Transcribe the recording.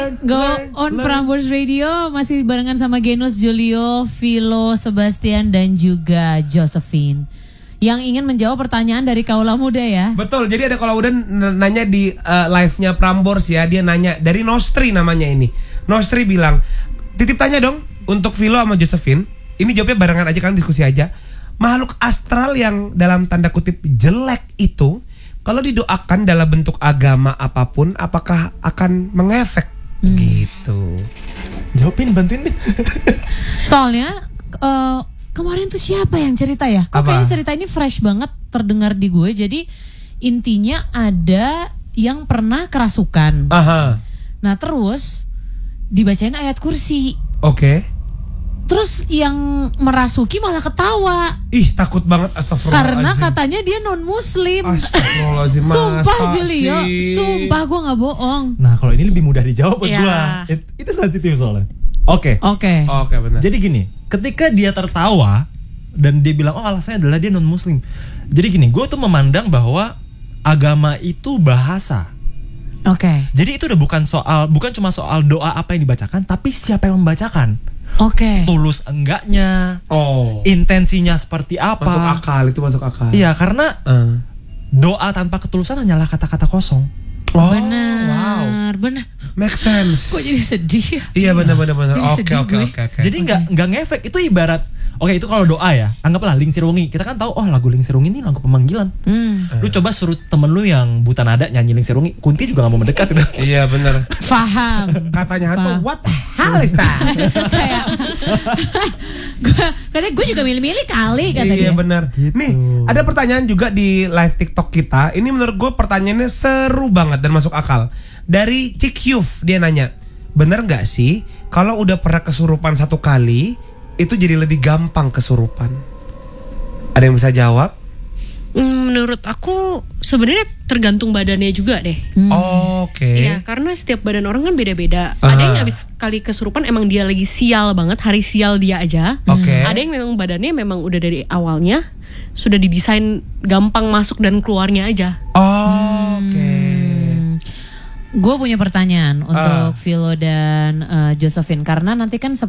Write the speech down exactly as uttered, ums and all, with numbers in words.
Go on Prambors Radio masih barengan sama Genus, Julio, Philo, Sebastian dan juga Josephine yang ingin menjawab pertanyaan dari kaula muda ya. Betul, jadi ada kaula muda nanya di uh, live-nya Prambors ya. Dia nanya dari Nostri namanya ini. Nostri bilang, titip tanya dong untuk Philo sama Josephine. Ini jawabnya barengan aja, kalian diskusi aja. Makhluk astral yang dalam tanda kutip jelek itu kalau didoakan dalam bentuk agama apapun, apakah akan mengefek? Hmm. Gitu. Jawabin, bantuin deh. Soalnya uh, kemarin tuh siapa yang cerita ya? Kok kayaknya cerita ini fresh banget terdengar di gue. Jadi intinya ada yang pernah kerasukan. Aha. Nah terus dibacain ayat kursi. Oke. Okay. Terus yang merasuki malah ketawa. Ih, takut banget, astagfirullahaladzim. Karena katanya dia non muslim. Astagfirullahaladzim. Sumpah Julio, sumpah gue gak bohong. Nah kalau ini lebih mudah dijawab buat ya. gue. It, Itu sensitif soalnya. Oke. Okay. Oke. Okay. Oke okay, benar. Jadi gini, ketika dia tertawa dan dia bilang, oh alasannya adalah dia non muslim. Jadi gini, gue tuh memandang bahwa agama itu bahasa. Oke. Okay. Jadi itu udah bukan soal, bukan cuma soal doa apa yang dibacakan, tapi siapa yang membacakan. Oke. Okay. Tulus enggaknya, oh, intensinya seperti apa. Masuk akal, itu masuk akal. Iya, karena uh. doa tanpa ketulusan hanyalah kata-kata kosong. Oh, benar, wow, benar. Make sense. Kok jadi sedih ya? Iya benar benar benar. Oke oke oke. Jadi nggak okay. nggak ngefek. Itu ibarat, oke okay, itu kalau doa ya. Anggaplah Ling Sirungi. Kita kan tahu, oh lagu Ling Sirungi ini lagu pemanggilan. Hmm. Lu coba suruh temen lu yang buta nada nyanyi Ling Sirungi, Kunti juga nggak mau mendekat. Iya benar. Faham. Katanya hantu, what the hell is that? Kayak, katanya gue juga milih-milih kali katanya. Iya benar. Gitu. Nih ada pertanyaan juga di live TikTok kita. Ini menurut gue pertanyaannya seru banget dan masuk akal. Dari Cik Yuf, dia nanya, bener nggak sih kalau udah pernah kesurupan satu kali itu jadi lebih gampang kesurupan? Ada yang bisa jawab? Menurut aku sebenarnya tergantung badannya juga deh. Hmm. Oh, Oke. Okay. Iya, karena setiap badan orang kan beda-beda. Aha. Ada yang habis kali kesurupan emang dia lagi sial banget, hari sial dia aja. Oke. Okay. Ada yang memang badannya memang udah dari awalnya sudah didesain gampang masuk dan keluarnya aja. Oh, Oke. Okay. Gue punya pertanyaan untuk uh. Philo dan uh, Josephine, karena nanti kan